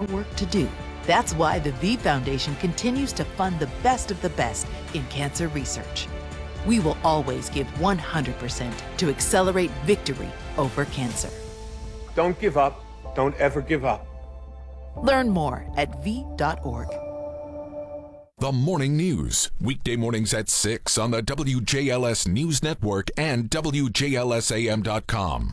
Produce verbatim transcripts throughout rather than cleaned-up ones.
work to do. That's why the V Foundation continues to fund the best of the best in cancer research. We will always give one hundred percent to accelerate victory over cancer. Don't give up. Don't ever give up. Learn more at v dot org. The Morning News, weekday mornings at six on the W J L S News Network and W J L S A M dot com.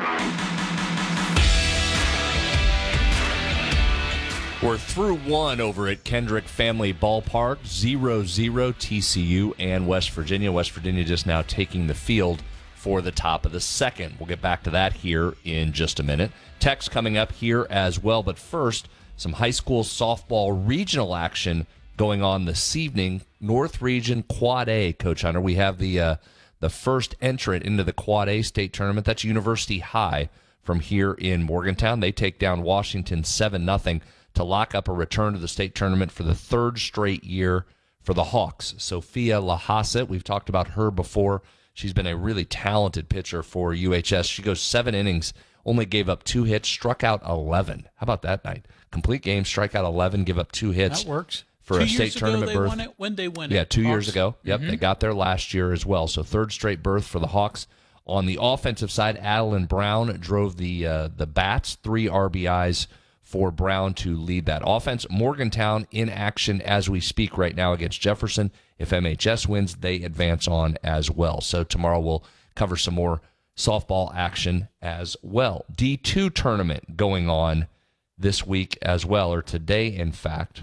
We're through one over at Kendrick Family Ballpark, zero zero T C U and West Virginia. West Virginia just now taking the field for the top of the second. We'll get back to that here in just a minute. Text coming up here as well, but first, some high school softball regional action going on this evening. North Region Quad A, Coach Hunter. We have the uh, the first entrant into the Quad A state tournament. That's University High from here in Morgantown. They take down Washington seven nothing to lock up a return to the state tournament for the third straight year for the Hawks. Sophia Lahasset, we've talked about her before. She's been a really talented pitcher for U H S. She goes seven innings, only gave up two hits, struck out eleven. How about that night? Complete game, strike out eleven, give up two hits. That works. For two a state years tournament ago they berth. Won it. When they win yeah, it? two Hawks? years ago. Yep, mm-hmm. They got there last year as well. So third straight berth for the Hawks. On the offensive side, Adeline Brown drove the uh, the bats, three R B Is for Brown to lead that offense. Morgantown in action as we speak right now against Jefferson. If M H S wins, they advance on as well. So tomorrow we'll cover some more softball action as well. D two tournament going on this week as well, or today, in fact.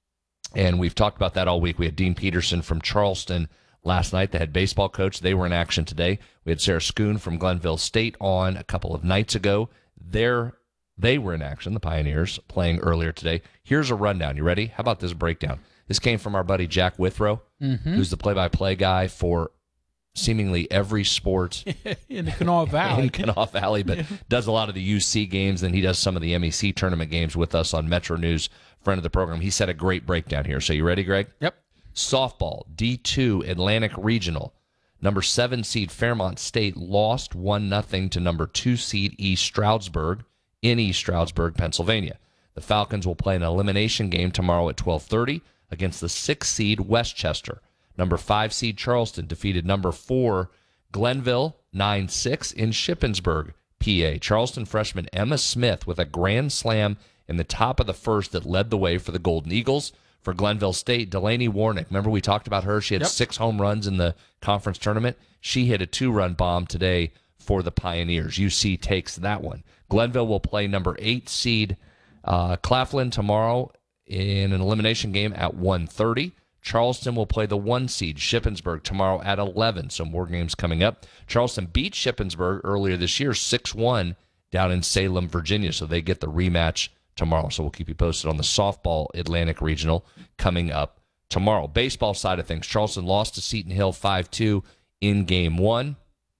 And we've talked about that all week. We had Dean Peterson from Charleston last night, the head baseball coach. They were in action today. We had Sarah Schoon from Glenville State on a couple of nights ago. They're, they were in action, the Pioneers, playing earlier today. Here's a rundown. You ready? How about this breakdown? This came from our buddy Jack Withrow, mm-hmm. who's the play-by-play guy for seemingly every sport in the Kanawha Valley. in Kanawha Valley, but does a lot of the U C games, and he does some of the M E C tournament games with us on Metro News, friend of the program. He set a great breakdown here. So you ready, Greg? Yep. Softball, D two Atlantic Regional. Number seven seed Fairmont State lost one nothing to number two seed East Stroudsburg in East Stroudsburg, Pennsylvania. The Falcons will play an elimination game tomorrow at twelve thirty against the six seed Westchester. Number five seed Charleston defeated number four Glenville nine six in Shippensburg, P A. Charleston freshman Emma Smith with a grand slam in the top of the first that led the way for the Golden Eagles. For Glenville State, Delaney Warnick, remember we talked about her? She had yep. six home runs in the conference tournament. She hit a two-run bomb today for the Pioneers. U C takes that one. Glenville will play number eight seed uh, Claflin tomorrow in an elimination game at one thirty. Charleston will play the one seed Shippensburg tomorrow at eleven. So more games coming up. Charleston beat Shippensburg earlier this year six one down in Salem, Virginia. So they get the rematch tomorrow. So we'll keep you posted on the softball Atlantic Regional coming up tomorrow. Baseball side of things, Charleston lost to Seton Hill five two in game one.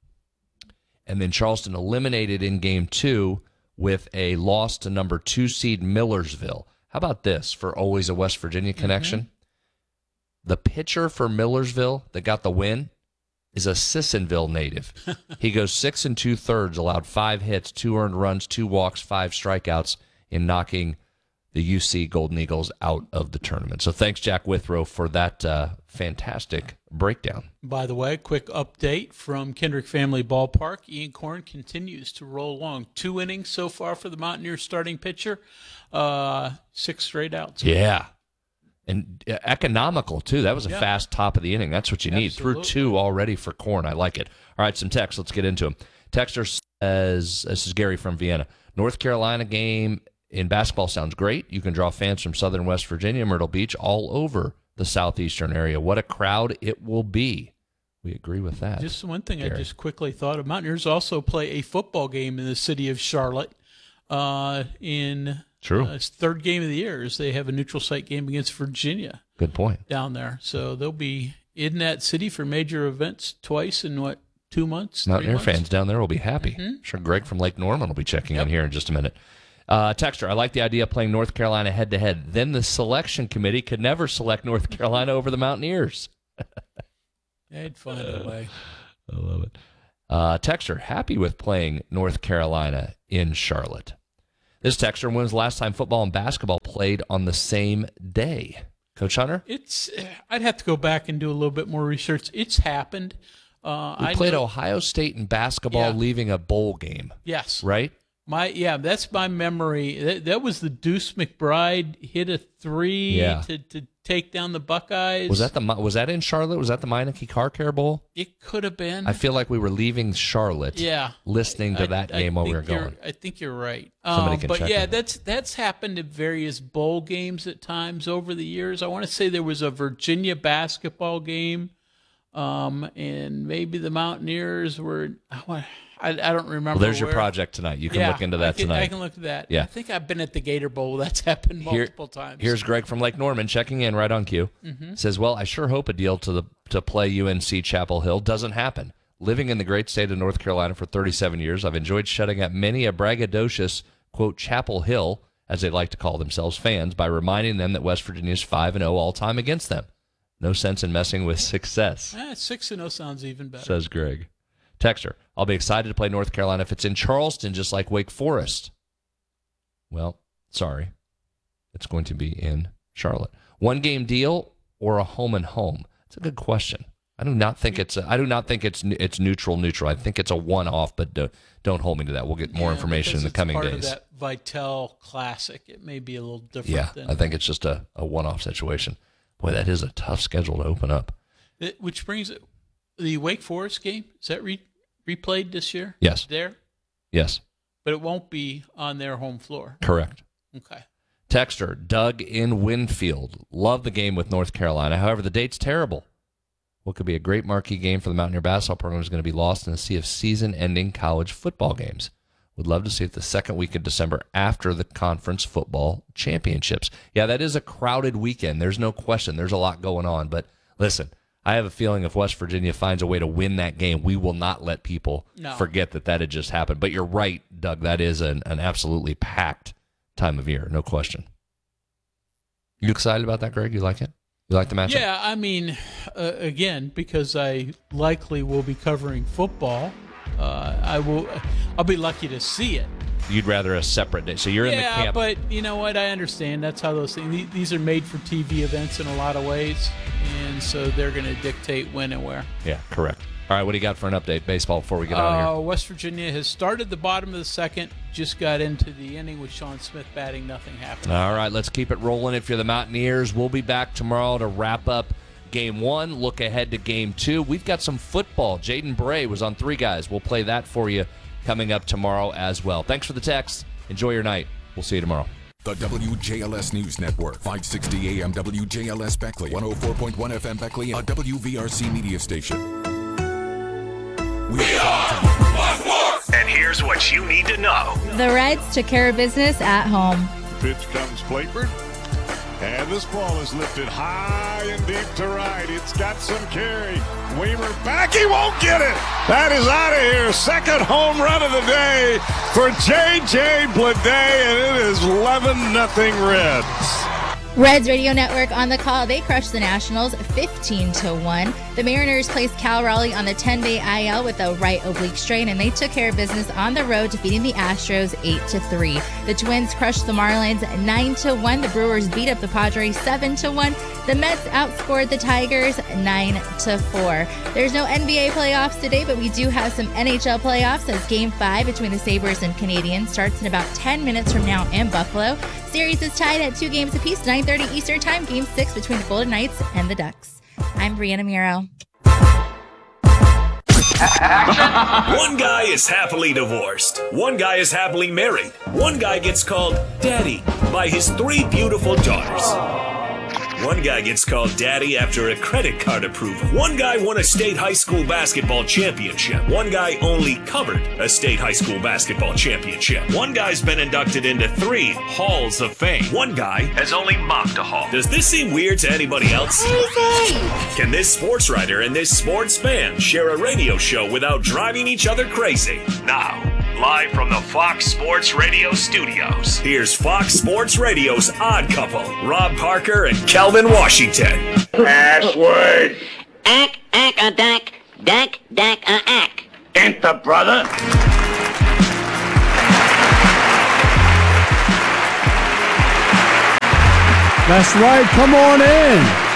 And then Charleston eliminated in game two with a loss to number two seed Millersville. How about this for always a West Virginia connection? Mm-hmm. The pitcher for Millersville that got the win is a Sissonville native. He goes six and two thirds, allowed five hits, two earned runs, two walks, five strikeouts in knocking the U C Golden Eagles out of the tournament. So thanks, Jack Withrow, for that uh, fantastic breakdown. By the way, quick update from Kendrick Family Ballpark. Ian Korn continues to roll along. Two innings so far for the Mountaineers starting pitcher, uh, six straight outs. Yeah. And economical, too. That was a yeah. fast top of the inning. That's what you need. Absolutely. Through two already for Korn. I like it. All right, some text. Let's get into them. Texter says, this is Gary from Vienna. North Carolina game in basketball sounds great. You can draw fans from southern West Virginia, Myrtle Beach, all over the southeastern area. What a crowd it will be. We agree with that. Just one thing Gary. I just quickly thought of. Mountaineers also play a football game in the city of Charlotte uh, in – True. Uh, it's third game of the year is they have a neutral site game against Virginia. Good point. Down there. So they'll be in that city for major events twice in, what, two months? Mountaineer months? fans down there will be happy. Mm-hmm. I'm sure Greg from Lake Norman will be checking yep. in here in just a minute. Uh, Texter, I like the idea of playing North Carolina head-to-head. Then the selection committee could never select North Carolina over the Mountaineers. They'd find a way. I love it. Uh, Texter, happy with playing North Carolina in Charlotte. This texter, when was the last time football and basketball played on the same day. Coach Hunter? It's. I'd have to go back and do a little bit more research. It's happened. Uh, we I played know, Ohio State in basketball Yeah. leaving a bowl game, Yes. right? My yeah, that's my memory. That, that was the Deuce McBride hit a three Yeah. to, to take down the Buckeyes. Was that the was that in Charlotte? Was that the Meineke Car Care Bowl? It could have been. I feel like we were leaving Charlotte. Yeah. Listening to I- that I game while we think were you're- going. I think you're right. Somebody Um, can but check yeah, on that. that's that's happened in various bowl games at times over the years. I want to say there was a Virginia basketball game, um, and maybe the Mountaineers were. I, wa- I, I don't remember. Well, there's your where. project tonight. You can Yeah, look into I that can, tonight. I can look at that. Yeah. I think I've been at the Gator Bowl. That's happened Here- multiple times. Here's Greg from Lake Norman checking in right on cue. Mm-hmm. Says, "Well, I sure hope a deal to the to play U N C Chapel Hill doesn't happen. Living in the great state of North Carolina for thirty-seven years, I've enjoyed shutting up many a braggadocious quote Chapel Hill, as they like to call themselves, fans by reminding them that West Virginia's five and zero all time against them. No sense in messing with success." Eh, six and zero sounds even better. Says Greg. Texter, "I'll be excited to play North Carolina if it's in Charleston, just like Wake Forest." Well, sorry. It's going to be in Charlotte. One game deal or a home and home? It's a good question. I do not think it's a, I do not think it's it's neutral neutral. I think it's a one off, but don't, don't hold me to that. We'll get more Yeah, information in because the coming it's part days. Of that Vitale Classic. It may be a little different. Yeah, than, I think it's just a, a one off situation. Boy, that is a tough schedule to open up. It- which brings it, the Wake Forest game. Is that re, replayed this year? Yes. There, Yes, but it won't be on their home floor. correct. Okay. Texter, Doug in Winfield. Love the game with North Carolina. However, the date's terrible. What could be a great marquee game for the Mountaineer basketball program is going to be lost in a sea of season-ending college football games. Would love to see it the second week of December after the conference football championships. Yeah, that is a crowded weekend. There's no question. There's a lot going on. But listen, I have a feeling if West Virginia finds a way to win that game, we will not let people No. forget that that had just happened. But you're right, Doug. That is an, an absolutely packed time of year. No question. You excited about that, Greg? You like it? You like the matchup? Yeah, I mean, uh, again, because I likely will be covering football, uh, I will. I'll be lucky to see it. You'd rather a separate day. So you're in the Yeah, camp. but you know what? I understand. That's how those things. the- These are made for T V events in a lot of ways, and so they're going to dictate when and where. Yeah, correct. All right, what do you got for an update, baseball, before we get out of Uh, here? West Virginia has started the bottom of the second. Just got into the inning with Sean Smith batting. Nothing happened. All right, let's keep it rolling. If you're the Mountaineers, we'll be back tomorrow to wrap up game one, look ahead to game two. We've got some football. Jaden Bray was on Three Guys. We'll play that for you coming up tomorrow as well. Thanks for the text. Enjoy your night. We'll see you tomorrow. The W J L S News Network, five sixty A M W J L S Beckley, one oh four point one F M Beckley, a W V R C media station. We are And here's what you need to know. The Reds took care of business at home. Pitch comes Clayford. And this ball is lifted high and deep to right. It's got some carry. Weimer back. He won't get it. That is out of here. Second home run of the day for J J Bleday, and it is eleven nothing Reds. Reds Radio Network on the call. They crushed the Nationals fifteen to one. The Mariners placed Cal Raleigh on the ten-day I L with a right oblique strain, and they took care of business on the road, defeating the Astros eight to three. The Twins crushed the Marlins nine to one. The Brewers beat up the Padres seven to one. The Mets outscored the Tigers nine to four. There's no N B A playoffs today, but we do have some N H L playoffs as Game five between the Sabres and Canadiens starts in about ten minutes from now in Buffalo. Series is tied at two games apiece, nine thirty Eastern Time. Game six between the Golden Knights and the Ducks. I'm Brianna Miro. One guy is happily divorced. One guy is happily married. One guy gets called daddy by his three beautiful daughters. One guy gets called daddy after a credit card approval. One guy won a state high school basketball championship. One guy only covered a state high school basketball championship. One guy's been inducted into three halls of fame. One guy has only mopped a hall. Does this seem weird to anybody else? Can this sports writer and this sports fan share a radio show without driving each other crazy? Now, live from the Fox Sports Radio studios, here's Fox Sports Radio's odd couple, Rob Parker and Kelvin Washington. Password. Ack, ack, a dack, dack, dack, a ack. Enter, brother. That's right. Come on in.